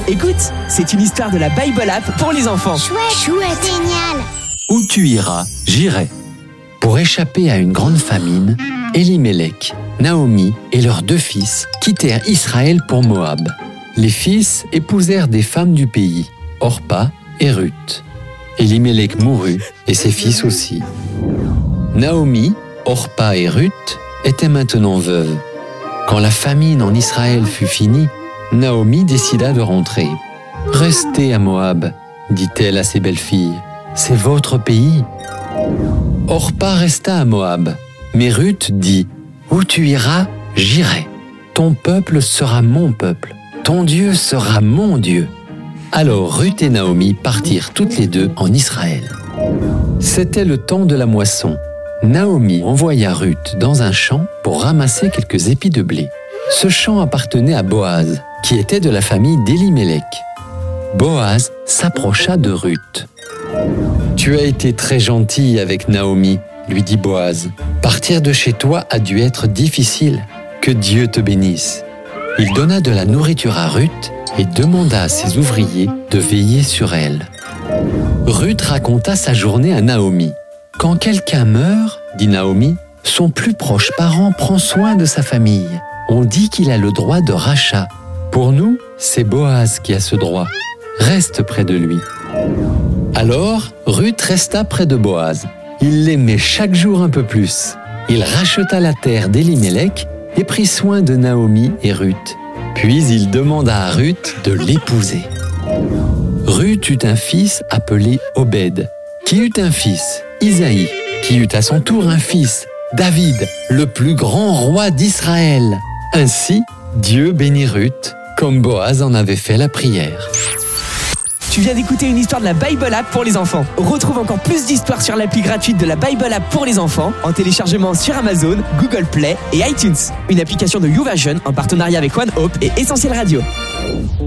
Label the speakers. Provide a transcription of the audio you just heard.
Speaker 1: Écoute, c'est une histoire de la Bible App pour les enfants.
Speaker 2: Chouette, génial.
Speaker 3: Où tu iras, j'irai. Pour échapper à une grande famine, Elimelech, Naomi et leurs 2 fils quittèrent Israël pour Moab. Les fils épousèrent des femmes du pays, Orpa et Ruth. Elimelech mourut et ses fils aussi. Naomi, Orpa et Ruth étaient maintenant veuves. Quand la famine en Israël fut finie, Naomi décida de rentrer. « Restez à Moab, dit-elle à ses belles-filles. C'est votre pays. » Orpa resta à Moab, mais Ruth dit « Où tu iras, j'irai. Ton peuple sera mon peuple. Ton Dieu sera mon Dieu. » Alors Ruth et Naomi partirent toutes les 2 en Israël. C'était le temps de la moisson. Naomi envoya Ruth dans un champ pour ramasser quelques épis de blé. Ce champ appartenait à Boaz, qui était de la famille d'Elimelech. Boaz s'approcha de Ruth. « Tu as été très gentille avec Naomi, » lui dit Boaz. « Partir de chez toi a dû être difficile. Que Dieu te bénisse. » Il donna de la nourriture à Ruth et demanda à ses ouvriers de veiller sur elle. Ruth raconta sa journée à Naomi. « Quand quelqu'un meurt, dit Naomi, son plus proche parent prend soin de sa famille. On dit qu'il a le droit de rachat. Pour nous, c'est Boaz qui a ce droit. Reste près de lui. » Alors, Ruth resta près de Boaz. Il l'aimait chaque jour un peu plus. Il racheta la terre d'Elimelech et prit soin de Naomi et Ruth. Puis il demanda à Ruth de l'épouser. Ruth eut un fils appelé Obed, qui eut un fils, Isaïe, qui eut à son tour un fils, David, le plus grand roi d'Israël. Ainsi, Dieu bénit Ruth, comme Boaz en avait fait la prière.
Speaker 1: Tu viens d'écouter une histoire de la Bible App pour les enfants. Retrouve encore plus d'histoires sur l'appli gratuite de la Bible App pour les enfants en téléchargement sur Amazon, Google Play et iTunes. Une application de YouVersion en partenariat avec One Hope et Essentiel Radio.